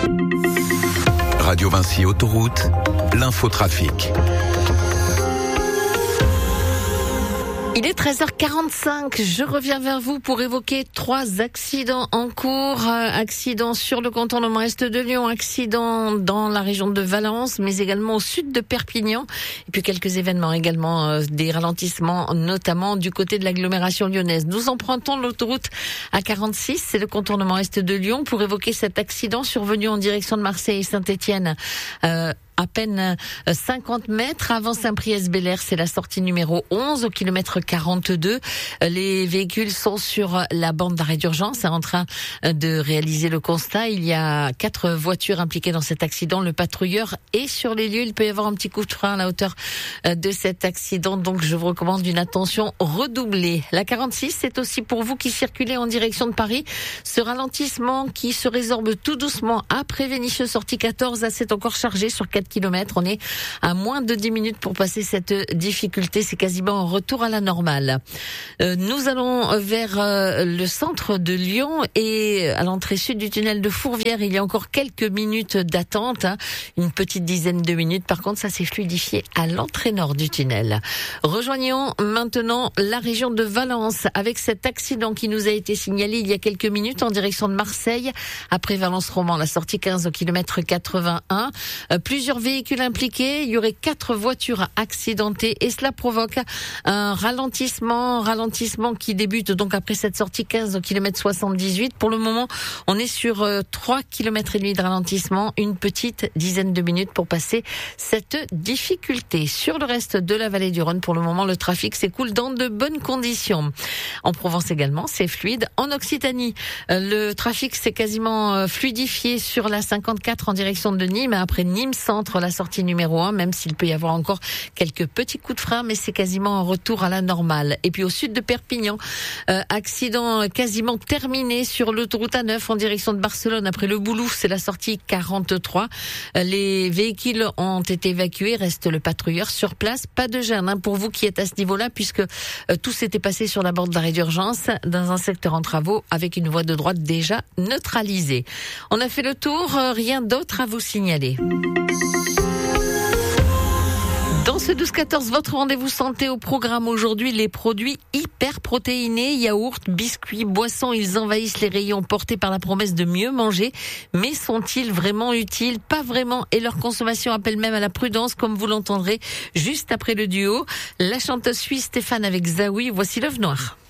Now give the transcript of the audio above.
Radio Vinci Autoroute, l'infotrafic. Il est 13h45, je reviens vers vous pour évoquer 3 accidents en cours. Accident sur le contournement est de Lyon, accident dans la région de Valence, mais également au sud de Perpignan. Et puis quelques événements également, des ralentissements, notamment du côté de l'agglomération lyonnaise. Nous empruntons l'autoroute A46, c'est le contournement est de Lyon, pour évoquer cet accident survenu en direction de Marseille et Saint-Étienne. À peine 50 mètres avant Saint-Priest-Bel-Air, c'est la sortie numéro 11 au kilomètre 42. Les véhicules sont sur la bande d'arrêt d'urgence en train de réaliser le constat. Il y a 4 voitures impliquées dans cet accident. Le patrouilleur est sur les lieux. Il peut y avoir un petit coup de frein à la hauteur de cet accident. Donc je vous recommande une attention redoublée. La 46, c'est aussi pour vous qui circulez en direction de Paris. Ce ralentissement qui se résorbe tout doucement après Vénissieux, sortie 14, c'est encore chargé sur 4 km. On est à moins de 10 minutes pour passer cette difficulté. C'est quasiment un retour à la normale. Nous allons vers le centre de Lyon et à l'entrée sud du tunnel de Fourvière. Il y a encore quelques minutes d'attente, une petite dizaine de minutes. Par contre, ça s'est fluidifié à l'entrée nord du tunnel. Rejoignons maintenant la région de Valence avec cet accident qui nous a été signalé il y a quelques minutes en direction de Marseille. Après Valence-Roman, la sortie 15 au kilomètre 81. Plusieurs véhicules impliqués, il y aurait 4 voitures accidentées et cela provoque un ralentissement qui débute donc après cette sortie 15 au kilomètre 78. Pour le moment, on est sur 3 km et demi de ralentissement, une petite dizaine de minutes pour passer cette difficulté. Sur le reste de la vallée du Rhône, pour le moment, le trafic s'écoule dans de bonnes conditions. En Provence également, c'est fluide. En Occitanie, le trafic s'est quasiment fluidifié sur la 54 en direction de Nîmes, après Nîmes Centre, la sortie numéro 1, même s'il peut y avoir encore quelques petits coups de frein, mais c'est quasiment un retour à la normale. Et puis au sud de Perpignan, accident quasiment terminé sur l'autoroute A9 en direction de Barcelone après le Boulou, c'est la sortie 43. Les véhicules ont été évacués, reste le patrouilleur sur place. Pas de gêne pour vous qui êtes à ce niveau-là, puisque tout s'était passé sur la bande d'arrêt d'urgence dans un secteur en travaux avec une voie de droite déjà neutralisée. On a fait le tour, rien d'autre à vous signaler. Dans ce 12-14, votre rendez-vous santé au programme aujourd'hui, les produits hyper protéinés, yaourts, biscuits, boissons, ils envahissent les rayons portés par la promesse de mieux manger. Mais sont-ils vraiment utiles? Pas vraiment, et leur consommation appelle même à la prudence, comme vous l'entendrez juste après le duo. La chanteuse suisse Stéphane avec Zawi, voici L'œuf noir.